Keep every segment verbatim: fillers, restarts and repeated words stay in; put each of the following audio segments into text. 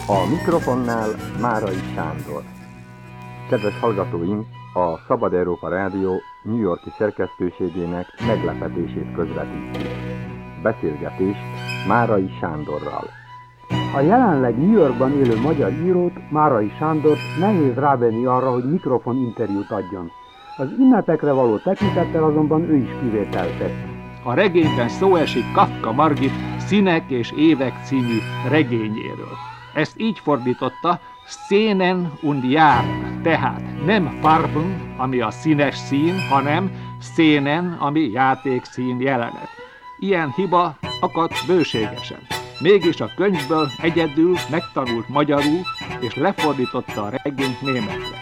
A mikrofonnál Márai Sándor. Kedves hallgatóink, a Szabad Európa Rádió New York-i szerkesztőségének meglepetését közvetítjük. Beszélgetést Márai Sándorral. A jelenleg New Yorkban élő magyar írót, Márai Sándort nehéz rávenni arra, hogy mikrofoninterjút adjon. Az ünnepekre való tekintettel azonban ő is kivételt tett. A regényben szó esik Kafka Margit Színek és évek című regényéről. Ezt így fordította, Szénen und Jahren, tehát nem Farben, ami a színes szín, hanem Szénen, ami játékszín, jelenet. Ilyen hiba akadt bőségesen. Mégis a könyvből egyedül megtanult magyarul, és lefordította a regényt németre.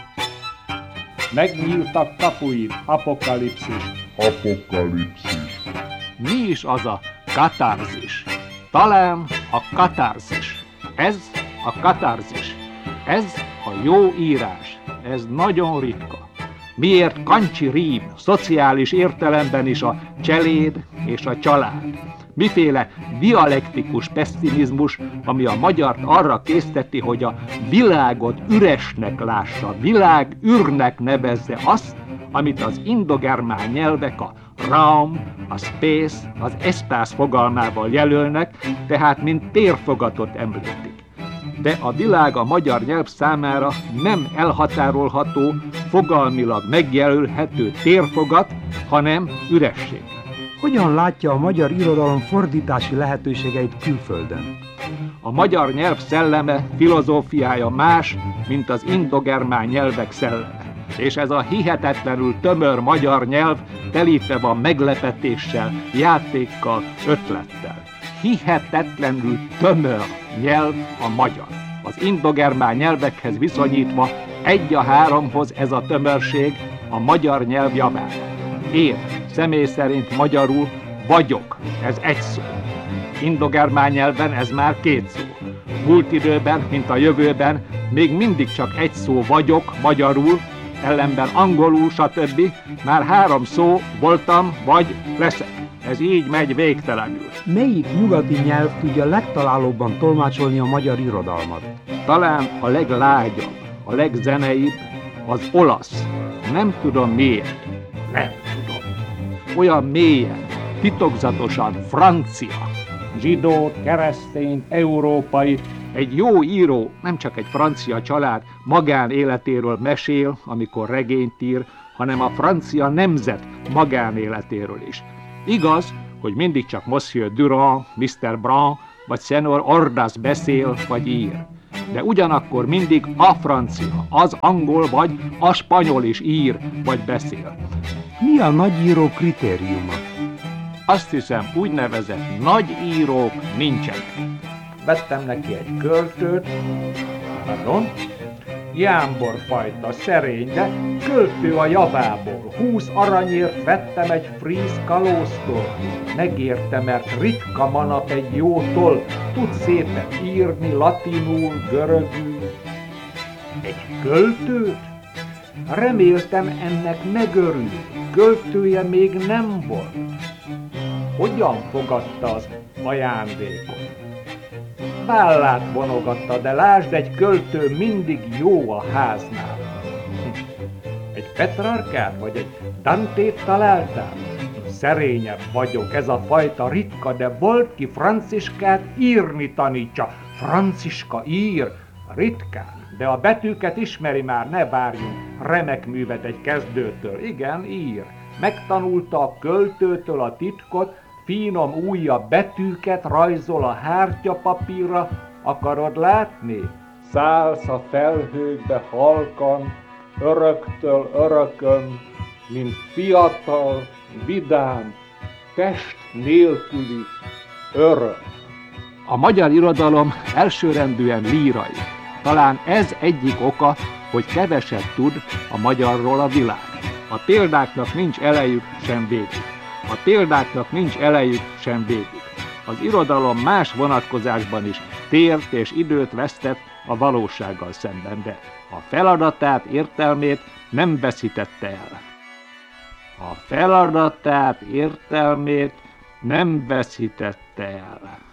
Megnyíltak kapuid, apokalipszis. Apokalipszis. Mi is az a katarzis? Talán a katarzis. Ez a katarzis. Ez a jó írás. Ez nagyon ritka. Miért kancsi rím, szociális értelemben is a cseléd és a család? Miféle dialektikus pessimizmus, ami a magyart arra készteti, hogy a világot üresnek lássa, világ űrnek nevezze azt, amit az indogermán nyelvek a Raum, a Space, az Espace fogalmával jelölnek, tehát mint térfogatot említik. De a világ a magyar nyelv számára nem elhatárolható, fogalmilag megjelölhető térfogat, hanem üresség. Hogyan látja a magyar irodalom fordítási lehetőségeit külföldön? A magyar nyelv szelleme, filozófiája más, mint az indogermán nyelvek szelleme. És ez a hihetetlenül tömör magyar nyelv telítve van meglepetéssel, játékkal, ötlettel. Hihetetlenül tömör nyelv a magyar. Az indogermán nyelvekhez viszonyítva egy a háromhoz ez a tömörség a magyar nyelv javára. Én személy szerint magyarul vagyok, ez egy szó. Indogermán nyelven ez már két szó. Múlt időben, mint a jövőben, még mindig csak egy szó vagyok magyarul, ellenben angolul, stb. Már három szó voltam, vagy leszek. Ez így megy végtelenül. Melyik nyugati nyelv tudja legtalálóbban tolmácsolni a magyar irodalmat? Talán a leglágyabb, a legzeneibb az olasz. Nem tudom miért. Nem tudom. Olyan mélyen, titokzatosan francia. Zsidó, keresztény, európai. Egy jó író, nem csak egy francia család magánéletéről mesél, amikor regényt ír, hanem a francia nemzet magánéletéről is. Igaz, hogy mindig csak Monsieur Durand, miszter Brand vagy Senor Ordaz beszél vagy ír. De ugyanakkor mindig a francia, az angol vagy a spanyol is ír vagy beszél. Mi a nagyíró kritériuma? Azt hiszem, úgynevezett nagyírók nincsenek. Vettem neki egy költőt, pardon, jámbor fajta, szerény, de költő a javából. Húsz aranyért vettem egy fríz kalóztól. Megérte, mert ritka manap egy jótól, tud szépen írni latinul, görögül. Egy költőt? Reméltem ennek megörül, költője még nem volt. Hogyan fogadta az ajándékot? Vállát vonogatta, de lásd, egy költő mindig jó a háznál. Egy Petrarkát vagy egy Dantét találtál? Szerényebb vagyok, ez a fajta ritka, de volt ki Franciskát írni tanítsa. Franciska ír, ritkán, de a betűket ismeri már, ne várjunk remek művet egy kezdőtől. Igen, ír. Megtanulta a költőtől a titkot, finom ujja betűket rajzol a hártyapapírra, akarod látni? Szállsz a felhőkbe halkan, öröktől örökön, mint fiatal, vidám, test nélküli örök. A magyar irodalom elsőrendűen lírai. Talán ez egyik oka, hogy keveset tud a magyarról a világ. A példáknak nincs elejük sem végük. A példáknak nincs elejük sem végük. Az irodalom más vonatkozásban is tért és időt vesztett a valósággal szemben, de a feladatát, értelmét nem veszítette el. A feladatát, értelmét nem veszítette el.